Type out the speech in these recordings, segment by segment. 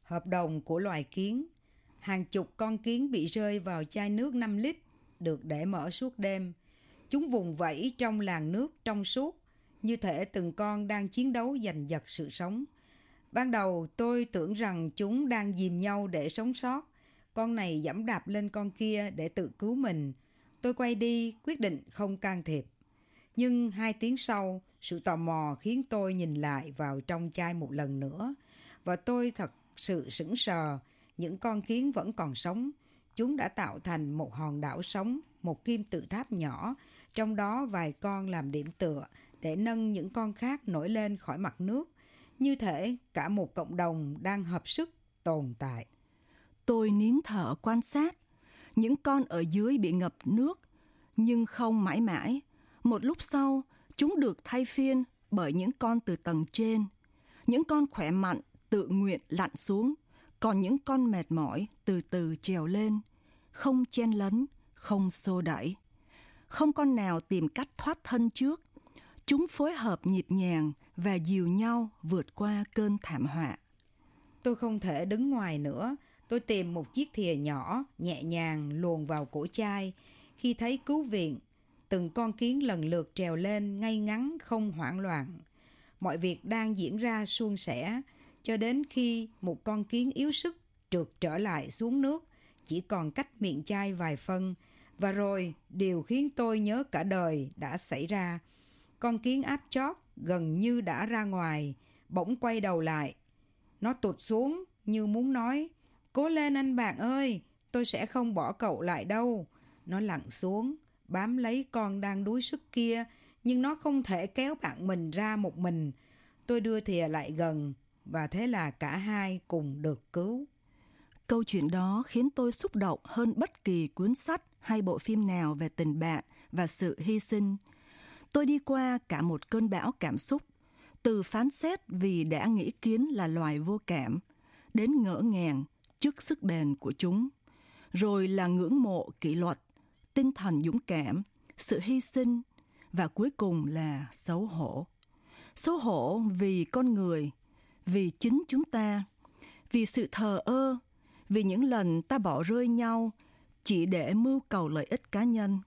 Hợp đồng của loài kiến. Hàng chục con kiến bị rơi vào chai nước 5 lít được để mở suốt đêm. Chúng vùng vẫy trong làn nước trong suốt, như thể từng con đang chiến đấu giành giật sự sống. Ban đầu tôi tưởng rằng chúng đang dìm nhau để sống sót. Con này giẫm đạp lên con kia để tự cứu mình. Tôi quay đi, quyết định không can thiệp. Nhưng 2 tiếng sau, sự tò mò khiến tôi nhìn lại vào trong chai một lần nữa. Và tôi thật sự sững sờ, những con kiến vẫn còn sống. Chúng đã tạo thành một hòn đảo sống, một kim tự tháp nhỏ, trong đó vài con làm điểm tựa để nâng những con khác nổi lên khỏi mặt nước. Như thể cả một cộng đồng đang hợp sức tồn tại. Tôi nín thở quan sát. Những con ở dưới bị ngập nước, nhưng không mãi mãi. Một lúc sau, chúng được thay phiên bởi những con từ tầng trên. Những con khỏe mạnh tự nguyện lặn xuống, còn những con mệt mỏi từ từ trèo lên. Không chen lấn, không xô đẩy. Không con nào tìm cách thoát thân trước. Chúng phối hợp nhịp nhàng và dìu nhau vượt qua cơn thảm họa. Tôi không thể đứng ngoài nữa. Tôi tìm một chiếc thìa nhỏ, nhẹ nhàng luồn vào cổ chai. Khi thấy cứu viện, từng con kiến lần lượt trèo lên ngay ngắn không hoảng loạn. Mọi việc đang diễn ra suôn sẻ, cho đến khi một con kiến yếu sức trượt trở lại xuống nước, chỉ còn cách miệng chai vài phân. Và rồi, điều khiến tôi nhớ cả đời đã xảy ra. Con kiến áp chót gần như đã ra ngoài, bỗng quay đầu lại. Nó tụt xuống như muốn nói, cố lên anh bạn ơi, tôi sẽ không bỏ cậu lại đâu. Nó lặn xuống, bám lấy con đang đuối sức kia, nhưng nó không thể kéo bạn mình ra một mình. Tôi đưa thìa lại gần, và thế là cả hai cùng được cứu. Câu chuyện đó khiến tôi xúc động hơn bất kỳ cuốn sách hay bộ phim nào về tình bạn và sự hy sinh. Tôi đi qua cả một cơn bão cảm xúc, từ phán xét vì đã nghĩ kiến là loài vô cảm, đến ngỡ ngàng trước sức bền của chúng, rồi là ngưỡng mộ kỷ luật, tinh thần dũng cảm, sự hy sinh, và cuối cùng là xấu hổ. Xấu hổ vì con người, vì chính chúng ta, vì sự thờ ơ, vì những lần ta bỏ rơi nhau chỉ để mưu cầu lợi ích cá nhân.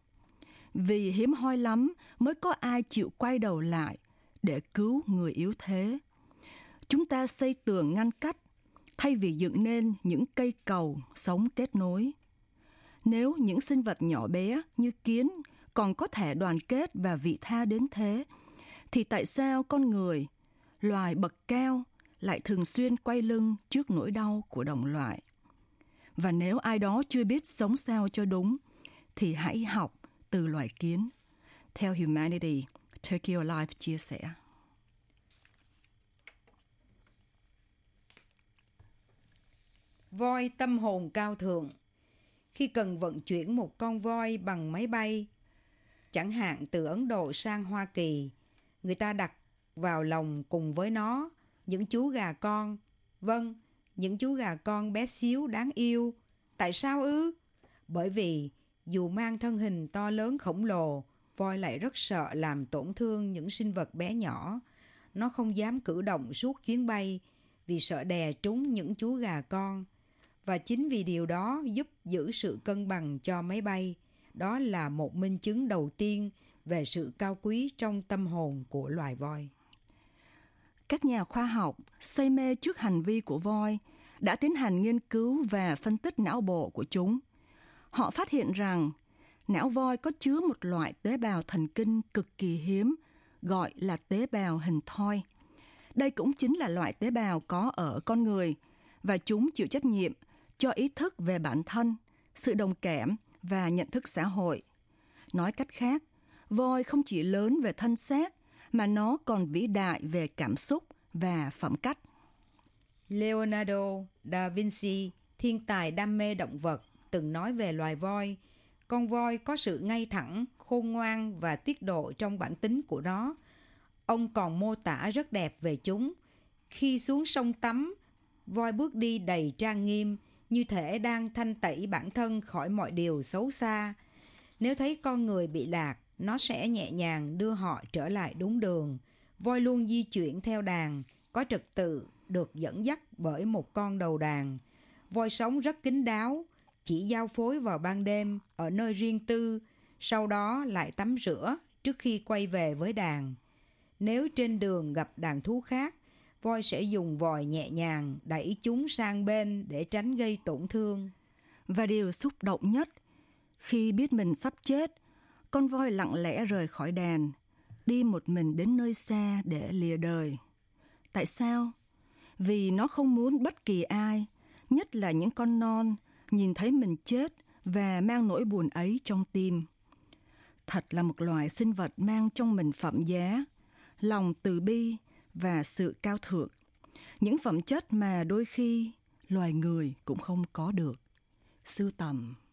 Vì hiếm hoi lắm mới có ai chịu quay đầu lại để cứu người yếu thế. Chúng ta xây tường ngăn cách thay vì dựng nên những cây cầu sống kết nối. Nếu những sinh vật nhỏ bé như kiến còn có thể đoàn kết và vị tha đến thế, thì tại sao con người, loài bậc cao, lại thường xuyên quay lưng trước nỗi đau của đồng loại? Và nếu ai đó chưa biết sống sao cho đúng, thì hãy học từ loài kiến. Theo Humanity, Turkey Alive chia sẻ. Voi tâm hồn cao thượng. Khi cần vận chuyển một con voi bằng máy bay, chẳng hạn từ Ấn Độ sang Hoa Kỳ, người ta đặt vào lòng cùng với nó những chú gà con. Vâng, những chú gà con bé xíu đáng yêu. Tại sao ư? Bởi vì dù mang thân hình to lớn khổng lồ, voi lại rất sợ làm tổn thương những sinh vật bé nhỏ. Nó không dám cử động suốt chuyến bay vì sợ đè trúng những chú gà con. Và chính vì điều đó giúp giữ sự cân bằng cho máy bay. Đó là một minh chứng đầu tiên về sự cao quý trong tâm hồn của loài voi. Các nhà khoa học say mê trước hành vi của voi đã tiến hành nghiên cứu và phân tích não bộ của chúng. Họ phát hiện rằng não voi có chứa một loại tế bào thần kinh cực kỳ hiếm, gọi là tế bào hình thoi. Đây cũng chính là loại tế bào có ở con người, và chúng chịu trách nhiệm cho ý thức về bản thân, sự đồng cảm và nhận thức xã hội. Nói cách khác, voi không chỉ lớn về thân xác, mà nó còn vĩ đại về cảm xúc và phẩm cách. Leonardo da Vinci, thiên tài đam mê động vật, từng nói về loài voi. Con voi có sự ngay thẳng, khôn ngoan và tiết độ trong bản tính của nó. Ông còn mô tả rất đẹp về chúng. Khi xuống sông tắm, voi bước đi đầy trang nghiêm, như thể đang thanh tẩy bản thân khỏi mọi điều xấu xa. Nếu thấy con người bị lạc, nó sẽ nhẹ nhàng đưa họ trở lại đúng đường. Voi luôn di chuyển theo đàn, có trật tự, được dẫn dắt bởi một con đầu đàn. Voi sống rất kín đáo, chỉ giao phối vào ban đêm ở nơi riêng tư, sau đó lại tắm rửa trước khi quay về với đàn. Nếu trên đường gặp đàn thú khác, voi sẽ dùng vòi nhẹ nhàng đẩy chúng sang bên để tránh gây tổn thương. Và điều xúc động nhất, khi biết mình sắp chết, con voi lặng lẽ rời khỏi đàn, đi một mình đến nơi xa để lìa đời. Tại sao? Vì nó không muốn bất kỳ ai, nhất là những con non, nhìn thấy mình chết và mang nỗi buồn ấy trong tim. Thật là một loài sinh vật mang trong mình phẩm giá, lòng từ bi và sự cao thượng. Những phẩm chất mà đôi khi loài người cũng không có được. Sưu tầm.